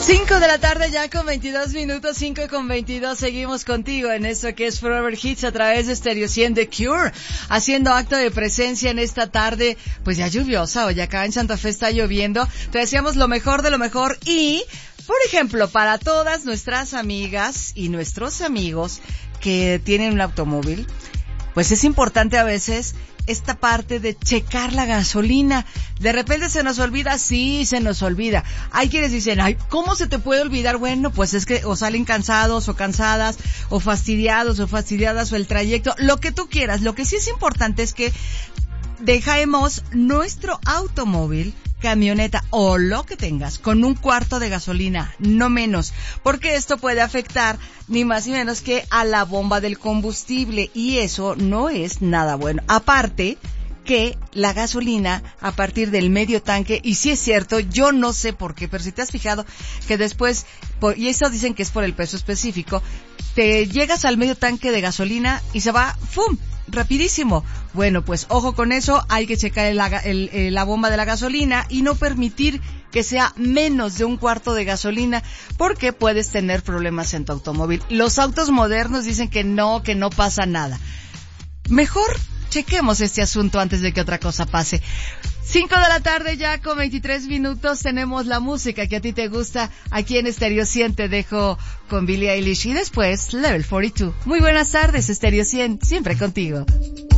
5 de la tarde ya con 22 minutos, 5:22, seguimos contigo en esto que es Forever Hits a través de Stereo 100 The Cure, haciendo acto de presencia en esta tarde, pues ya lluviosa, hoy acá en Santa Fe está lloviendo, te deseamos lo mejor de lo mejor y, por ejemplo, para todas nuestras amigas y nuestros amigos que tienen un automóvil, pues es importante a veces esta parte de checar la gasolina. De repente se nos olvida, sí, se nos olvida. Hay quienes dicen, ay, ¿cómo se te puede olvidar? Bueno, pues es que o salen cansados o cansadas, o fastidiados o fastidiadas, o el trayecto, lo que tú quieras. Lo que sí es importante es que dejemos nuestro automóvil, camioneta o lo que tengas con un cuarto de gasolina, no menos, porque esto puede afectar ni más ni menos que a la bomba del combustible y eso no es nada bueno. Aparte que la gasolina a partir del medio tanque, y sí es cierto, yo no sé por qué, pero si te has fijado que después, y eso dicen que es por el peso específico, te llegas al medio tanque de gasolina y se va, ¡fum!, rapidísimo. Bueno, pues ojo con eso, hay que checar la bomba de la gasolina y no permitir que sea menos de un cuarto de gasolina, porque puedes tener problemas en tu automóvil. Los autos modernos dicen que no pasa nada. Mejor chequemos este asunto antes de que otra cosa pase. 5 de la tarde ya con 23 minutos, tenemos la música que a ti te gusta aquí en Stereo 100. Te dejo con Billie Eilish y después Level 42. Muy buenas tardes, Stereo 100, siempre contigo.